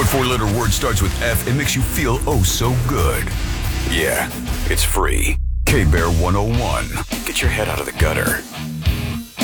Short four-letter word starts with F and makes you feel oh so good. Yeah, it's free. K-Bear 101. Get your head out of the gutter.